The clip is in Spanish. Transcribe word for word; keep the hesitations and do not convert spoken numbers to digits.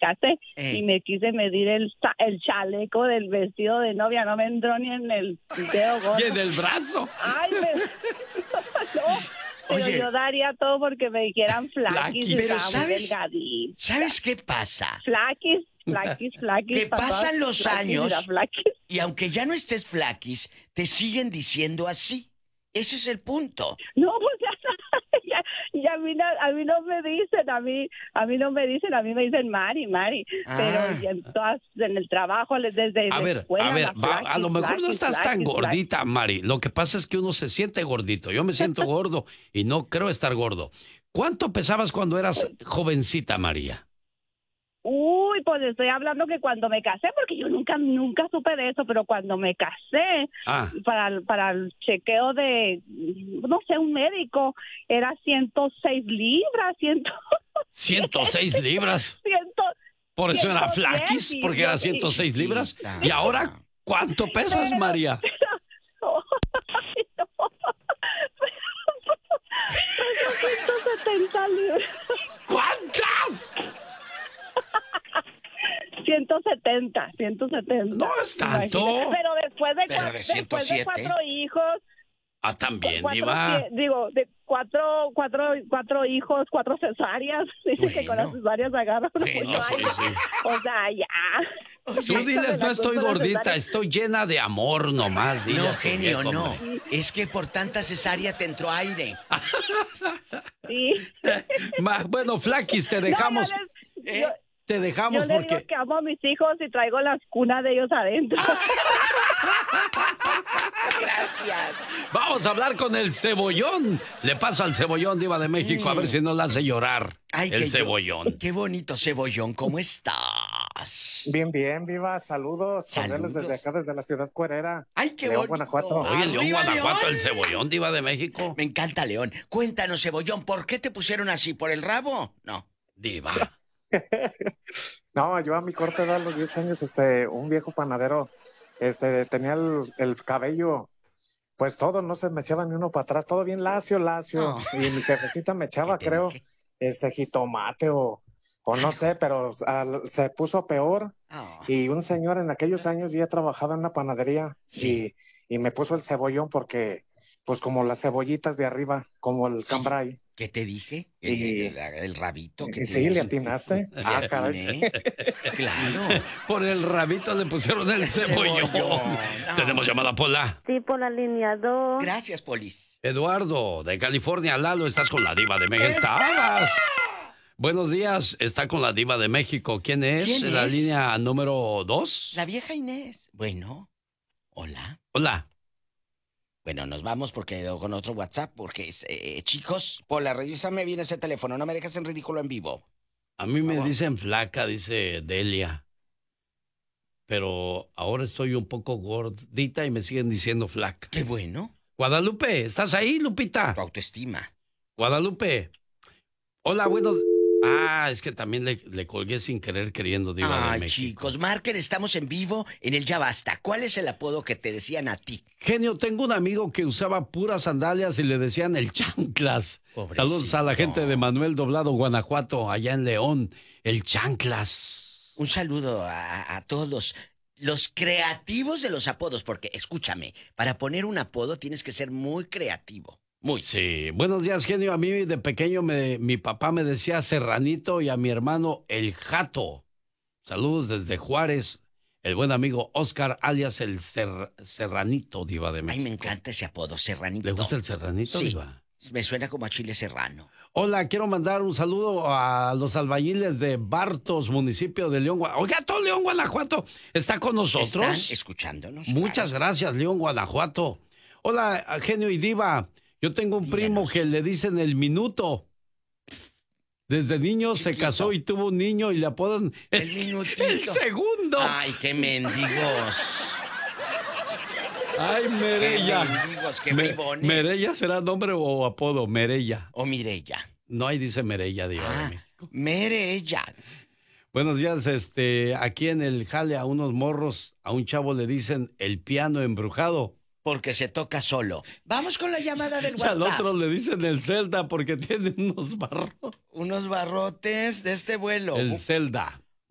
casé Eh. y me quise medir el, cha- el chaleco del vestido de novia, no me entró ni en el dedo gordo. Y en el brazo. Ay, me... no, pero Oye. yo daría todo porque me dijeran flaquis y Pero estaba muy ¿sabes? delgadita. ¿Sabes qué pasa? Flaquis, flaquis, flaquis. Que pa' pasan todas, los flaquis, años. mira, flaquis. Y aunque ya no estés flaquis, te siguen diciendo así. Ese es el punto. No, pues ya, ya, ya a, mí no, a mí no me dicen, a mí, a mí no me dicen, a mí me dicen Mari, Mari. Ah. Pero ya en, todas, en el trabajo, desde A la ver, escuela, a ver, la va, a flaquis, lo mejor no flaquis, estás tan flaquis, gordita, Mari. Lo que pasa es que uno se siente gordito. Yo me siento gordo y no creo estar gordo. ¿Cuánto pesabas cuando eras jovencita, María? Uy, pues estoy hablando que cuando me casé, porque yo nunca, nunca supe de eso, pero cuando me casé, Ah, para, el- para el chequeo de, no sé, un médico, era ciento seis libras, ciento, ciento seis libras. ciento, Por eso era ciento diez, flaquis, sí, porque yo era sí. ciento seis libras. Chiquita. ¿Y ahora cuánto pesas, Pero- María? Ay, no. Peso ciento setenta libras. ¿Cuántas? ciento setenta, ciento setenta. No es tanto. Imagínate. Pero después de, Pero cua- de después ciento siete. de cuatro hijos, Ah, también, cuatro, diva. digo, de cuatro, cuatro, cuatro hijos, cuatro cesáreas. Dice que con las Bueno. cesáreas agarran Bueno, mucho Sí, aire. sí. O sea, ya. Tú diles, no estoy gordita, estoy llena de amor nomás. dile No, a tu genio, viejo, no. hombre. Es que por tanta cesárea te entró aire. Sí. Ma- bueno, Flaquis, te dejamos. No, yo les- ¿Eh? yo- Te Yo dejamos le digo porque... que amo a mis hijos y traigo las cunas de ellos adentro. Gracias. Vamos a hablar con el Cebollón. Le paso al Cebollón, diva de México, a ver si no la hace llorar. Ay, el que yo- Cebollón. Qué bonito, Cebollón, ¿cómo estás? Bien, bien, viva, saludos. Cordiales Saludos. desde acá, desde la ciudad cuerera. Ay, qué León, bonito. Guanajuato. Oye, el León, ¡Arriba, Guanajuato, León! el Cebollón, diva de México. Me encanta León. Cuéntanos, Cebollón, ¿por qué te pusieron así? ¿Por el rabo? No. Diva. No, yo a mi corta edad, a los diez años, este, un viejo panadero, este, tenía el, el cabello, pues todo, no se me echaba ni uno para atrás, todo bien lacio, lacio. Oh. Y mi jefecita me echaba, ¿Qué te creo, dije? este, jitomate o, o no sé, pero al- se puso peor. Oh. Y un señor en aquellos años ya trabajaba en una panadería Sí. y, y me puso el cebollón porque, pues como las cebollitas de arriba, como el Sí. cambray. ¿Qué te dije? El, Y- el- el rabito que Sí, tienes. le atinaste. Le Ah, caray. atiné. Claro. Por el rabito le pusieron el Cebollón. Cebollón. No. Tenemos llamada Pola. Sí, por la línea dos. Gracias, Polis. Eduardo, de California. Lalo, estás con la diva de México. ¡Está! Estabas. Buenos días, está con la diva de México. ¿Quién es? ¿Quién En la es? línea número dos. La vieja Inés. Bueno. Hola. Hola. Bueno, nos vamos porque con otro WhatsApp, porque es, eh, chicos, Pola, revísame bien ese teléfono, no me dejes en ridículo en vivo. A mí me Vamos. dicen flaca, dice Delia. Pero ahora estoy un poco gordita y me siguen diciendo flaca. Qué bueno, Guadalupe, ¿estás ahí, Lupita? tu autoestima. Guadalupe. Hola, buenos... Ah, es que también le, le colgué sin querer queriendo, diva de Ay, México. chicos, marquen, estamos en vivo en el Ya Basta. ¿Cuál es el apodo que te decían a ti? Genio, tengo un amigo que usaba puras sandalias y le decían el chanclas. Pobrecito. Saludos a la gente de Manuel Doblado, Guanajuato, allá en León. El chanclas. Un saludo a, a todos los, los creativos de los apodos, porque escúchame, para poner un apodo tienes que ser muy creativo. Muy. Sí, buenos días, genio. A mí de pequeño me, mi papá me decía Serranito y a mi hermano El Jato. Saludos desde Juárez. El buen amigo Oscar, alias el Ser- Serranito, diva de Ay, México. me encanta ese apodo, Serranito. ¿Le gusta el Serranito, Sí. diva? Me suena como a chile serrano. Hola, quiero mandar un saludo a los albañiles de Bartos, municipio de León, Guanajuato. Oiga, todo León, Guanajuato está con nosotros. ¿Están escuchándonos? Muchas Claro. gracias, León, Guanajuato. Hola, genio y diva. Yo tengo un primo Díganos. que le dicen el minuto. Desde niño se Chiquito. casó y tuvo un niño y le apodan el, El minutito. el segundo. Ay, qué mendigos. Ay, Qué Merella. mendigos, qué Me- bribones. ¿Merella será nombre o apodo? Merella. O Mirella. No, ahí dice Merella, diva de Ah, México. Merella. Buenos días, este, aquí en el jale a unos morros, a un chavo le dicen el piano embrujado. Porque se toca solo. Vamos con la llamada del Y al WhatsApp. otro le dicen el Zelda porque tiene unos barros. Unos barrotes de este vuelo. El Zelda.